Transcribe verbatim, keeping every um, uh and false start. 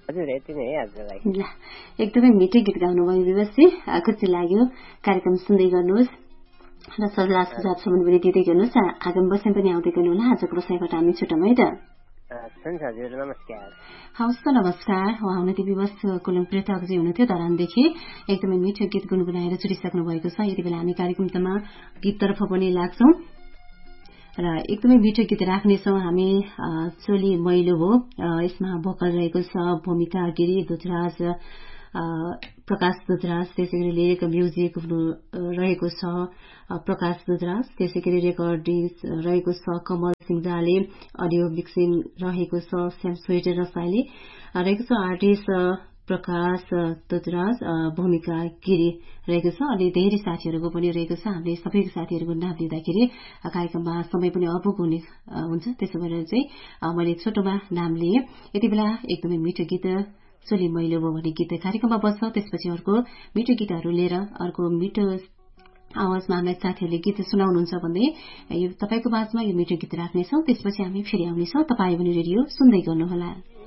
हजुर यति नै है आजलाई। ल एकदमै मिठो गीत गाउनुभयो विवशजी, खुसी लाग्यो। कार्यक्रम सुन्दै गर्नुहोस् र सल्लाह सुझावसम्म पनि दिँदै गर्नुहोस्। आगामी वर्षमा पनि आउँदै गर्नु होला। आजको बसाइबाट हामी छुट्याउँ है त। हुन्छ हजुर नमस्कार। हवस् त नमस्कार। उहाँ हुनुहुन्थ्यो विवश कुलुङ पृथकजी हुनुहुन्थ्यो धरानदेखि। एकदमै मिठो गीत गुनगुनाएर छुटिसक्नु भएको छ। यति बेला हामी कार्यक्रममा गीततर्फ पनि लाग्छौं र एकदमै मिठो गीत राख्नेछौँ हामी। चोली मैलो हो, यसमा भोकल रहेको छ भूमिका गिरी, दुधराज प्रकाश दुधराज, त्यसै गरी लिरिक म्युजिक रहेको छ प्रकाश दुधराज, त्यसै गरी रेकर्डिङ रहेको छ कमल सिंहजाले, अडियो मिक्सिङ रहेको छ श्याम स्वेटर र साइली रहेको छ आर्टिस्ट प्रकाश दुधराज, भूमिका गिरी रहेको छ। अनि धेरै साथीहरूको पनि रहेको छ। हामीले सबै साथीहरूको नाम दिँदाखेरि कार्यक्रममा समय पनि अपुग हुने हुन्छ, त्यसो भएर चाहिँ मैले छोटोमा नाम लिएँ। यति बेला एकदमै मिठो गीत चोली मैलो भयो भन्ने गीत कार्यक्रममा बस्छ। त्यसपछि अर्को मिठो गीतहरू लिएर अर्को मिठो आवाजमा हामीलाई साथीहरूले गीत सुनाउनुहुन्छ भन्दै यो तपाईँको माझमा यो मिठो गीत राख्नेछौँ। त्यसपछि हामी फेरि आउनेछौँ। तपाईँ पनि रेडियो सुन्दै गर्नुहोला।